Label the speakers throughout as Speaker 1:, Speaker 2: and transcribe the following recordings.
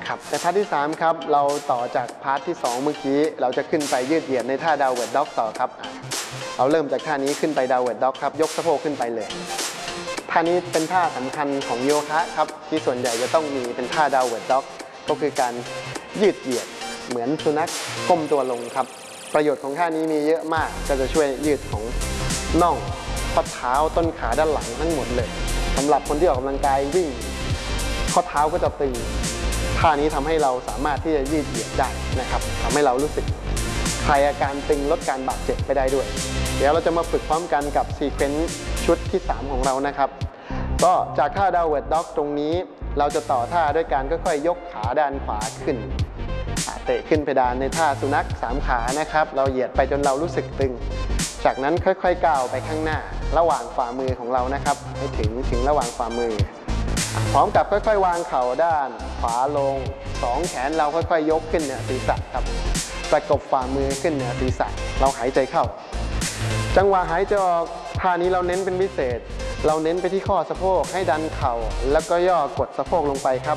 Speaker 1: ครับในพาร์ทที่3ครับเราต่อจากพาร์ทที่2เมื่อกี้เราจะขึ้นไปยืดเหยียดในท่าดาวเวิร์ดด็อกต่อครับเราเริ่มจากท่านี้ขึ้นไปดาวเวิร์ดด็อกครับยกสะโพกขึ้นไปเลยท่านี้เป็นท่าสำคัญของโยคะครับที่ส่วนใหญ่จะต้องมีเป็นท่าดาวเวิร์ดด็อกก็คือการยืดเหยียดเหมือนสุนัขก้มตัวลงครับประโยชน์ของท่านี้มีเยอะมากก็จะช่วยยืดของน่องข้อเท้าต้นขาด้านหลังทั้งหมดเลยสำหรับคนที่ออกกำลังกายวิ่งข้อเท้าก็จะตึงท่านี้ทำให้เราสามารถที่จะยืดเหยียดได้นะครับทำให้เรารู้สึกคลายอาการตึงลดการบาดเจ็บไปได้ด้วยเดี๋ยวเราจะมาฝึกพร้อมกันกับซีเควนซ์ชุดที่3ของเรานะครับก็จากท่าดาวเวิร์ดด็อกตรงนี้เราจะต่อท่าด้วยการค่อยๆยกขาด้านขวาขึ้นเตะขึ้นเพดานในท่าสุนัข3ขานะครับเราเหยียดไปจนเรารู้สึกตึงจากนั้นค่อยๆก้าวไปข้างหน้าระหว่างฝ่ามือของเรานะครับให้ถึงระหว่างฝ่ามือพร้อมกับค่อยๆวางเข่าด้านขวาลง2แขนเราค่อยๆยกขึ้นเหนือศีรษะครับประกบฝ่ามือขึ้นเหนือศีรษะเราหายใจเข้าจังหวะหายใจออกท่านี้เราเน้นเป็นพิเศษเราเน้นไปที่ข้อสะโพกให้ดันเข่าแล้วก็ย่อกดสะโพกลงไปครับ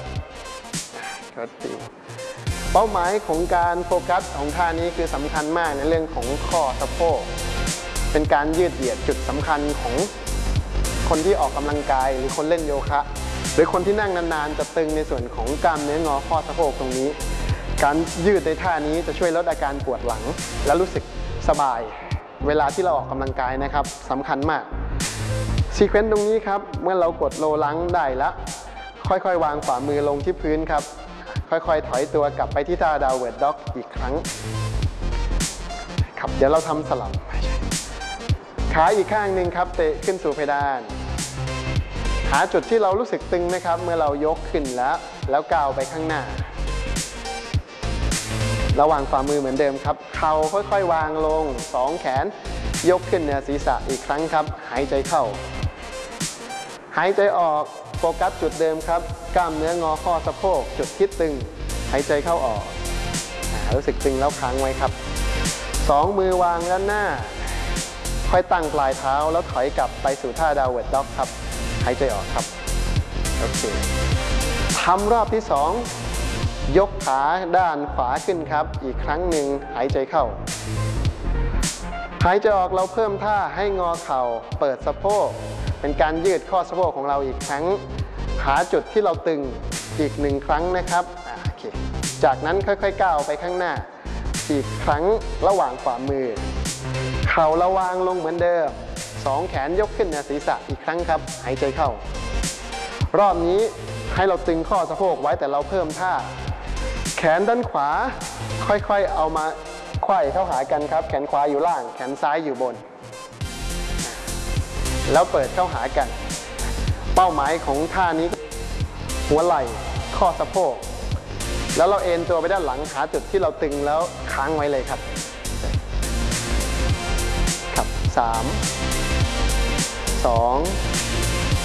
Speaker 1: เป้าหมายของการโฟกัสของท่านี้คือสำคัญมากในเรื่องของข้อสะโพกเป็นการยืดเหยียดจุดสำคัญของคนที่ออกกำลังกายหรือคนเล่นโยคะหรือคนที่นั่งนานๆจะตึงในส่วนของกล้ามเนื้องอข้อสะโพกตรงนี้การยืดในท่านี้จะช่วยลดอาการปวดหลังและรู้สึกสบายเวลาที่เราออกกำลังกายนะครับสำคัญมากซีเควนซ์ตรงนี้ครับเมื่อเรากดโลลังได้แล้วค่อยๆวางฝ่ามือลงที่พื้นครับค่อยๆถอยตัวกลับไปที่ท่าดาวเวิร์ดด็อกอีกครั้งครับเดี๋ยวเราทำสลับขาอีกข้างหนึ่งครับเตะขึ้นสู่เพดานหาจุดที่เรารู้สึกตึงนะครับเมื่อเรายกขึ้นแล้วก้าวไปข้างหน้าระหว่างฝ่ามือเหมือนเดิมครับเข่าค่อยๆวางลง2แขนยกขึ้นเหนือศีรษะอีกครั้งครับหายใจเข้าหายใจออกโฟกัสจุดเดิมครับกล้ามเนื้องอข้อสะโพกจุดที่ตึงหายใจเข้าออกรู้สึกตึงแล้วค้างไว้ครับ2มือวางด้านหน้าค่อยตั้งปลายเท้าแล้วถอยกลับไปสู่ท่าดาวเวิร์ดด็อกครับหายใจออกครับโอเคทำรอบที่2ยกขาด้านขวาขึ้นครับอีกครั้งหนึ่งหายใจเข้าหายใจออกเราเพิ่มท่าให้งอเข่าเปิดสะโพกเป็นการยืดข้อสะโพกของเราอีกครั้งหาจุดที่เราตึงอีก1ครั้งนะครับโอเคจากนั้นค่อยๆก้าวไปข้างหน้าอีกครั้งระหว่างฝ่ามือเข่าระวางลงเหมือนเดิม2แขนยกขึ้นเหนือศีรษะอีกครั้งครับหายใจเข้ารอบนี้ให้เราตึงข้อสะโพกไว้แต่เราเพิ่มท่าแขนด้านขวาค่อยๆเอามาไขว้เข้าหากันครับแขนขวาอยู่ล่างแขนซ้ายอยู่บนแล้วเปิดเข้าหากันเป้าหมายของท่านี้หัวไหล่ข้อสะโพกแล้วเราเอ็นตัวไปด้านหลังหาจุดที่เราตึงแล้วค้างไว้เลยครับ3 2